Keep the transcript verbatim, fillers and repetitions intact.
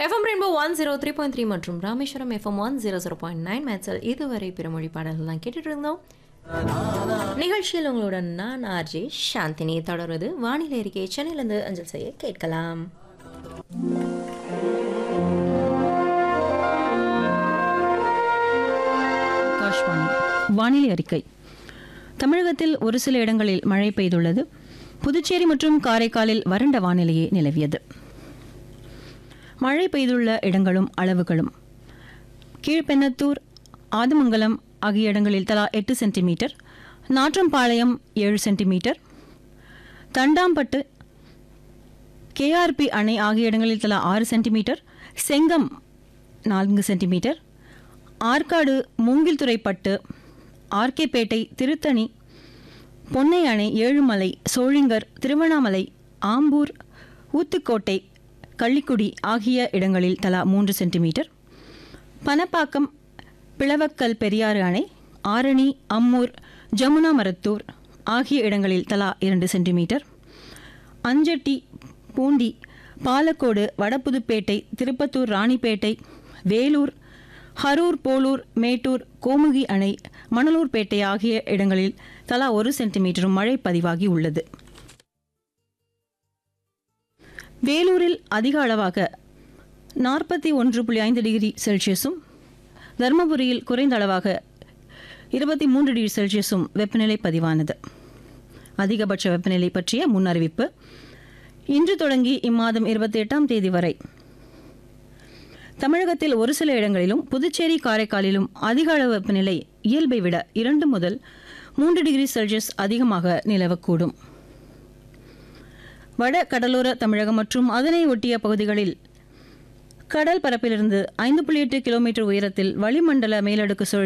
FM rainbow one zero three point three மற்றும் Rameswaram FM one zero zero point nine Medchal இதுவரை பிறமொழி பாடல்கள் தான் கேட்டுட்டு இருந்தோம். நிகழ்ச்சியில் உங்களுடன் நான் ஆர்ஜே சாந்தினி. தொடர்வது வானிலை அறிக்கை சென்னையிலிருந்து அஞ்சல் செய்ய கேட்கலாம். வானிலை அறிக்கை. தமிழகத்தில் ஒரு சில இடங்களில் மழை பெய்துள்ளது. புதுச்சேரி மற்றும் காரைக்காலில் வறண்ட வானிலையே நிலவியது. மழை பெய்துள்ள இடங்களும் அளவுகளும்: கீழ்பெண்ணத்தூர், ஆதமங்கலம் ஆகிய இடங்களில் தலா எட்டு சென்டிமீட்டர், நாற்றம்பாளையம் ஏழு சென்டிமீட்டர், தண்டாம்பட்டு, கேஆர்பி அணை ஆகிய இடங்களில் தலா ஆறு சென்டிமீட்டர், செங்கம் நான்கு சென்டிமீட்டர், ஆற்காடு, மூங்கில்துறைப்பட்டு, ஆர்கேபேட்டை, திருத்தணி, பொன்னை அணை, ஏழுமலை, சோழிங்கர், திருவண்ணாமலை, ஆம்பூர், ஊத்துக்கோட்டை, கள்ளிக்குடி ஆகிய இடங்களில் தலா மூன்று சென்டிமீட்டர், பனப்பாக்கம், பிளவக்கல் பெரியாறு அணை, ஆரணி, அம்மூர், ஜமுனா மரத்தூர் ஆகிய இடங்களில் தலா இரண்டு சென்டிமீட்டர், அஞ்சட்டி, பூண்டி, பாலக்கோடு, வடபுதுப்பேட்டை, திருப்பத்தூர், ராணிப்பேட்டை, வேலூர், ஹரூர், போலூர், மேட்டூர், கோமுகி அணை, மணலூர்பேட்டை ஆகிய இடங்களில் தலா ஒரு சென்டிமீட்டரும் மழை பதிவாகி உள்ளது. வேலூரில் அதிக அளவாக நாற்பத்தி ஒன்று புள்ளி ஐந்து டிகிரி செல்சியஸும், தருமபுரியில் குறைந்த அளவாக இருபத்தி மூன்று டிகிரி செல்சியஸும் வெப்பநிலை பதிவானது. அதிகபட்ச வெப்பநிலை பற்றிய முன் அறிவிப்பு: இன்று தொடங்கி இம்மாதம் இருபத்தி எட்டாம் தேதி வரை தமிழகத்தில் ஒரு சில இடங்களிலும் புதுச்சேரி, காரைக்காலிலும் அதிக அளவு வெப்பநிலை இயல்பை விட இரண்டு முதல் மூன்று டிகிரி செல்சியஸ் அதிகமாக நிலவக்கூடும். வட கடலோர தமிழகம் மற்றும் அதனை ஒட்டிய பகுதிகளில் கடல் பரப்பிலிருந்து ஐந்து புள்ளி எட்டு கிலோமீட்டர் உயரத்தில் வளிமண்டல மேலடுக்கு சுழற்சி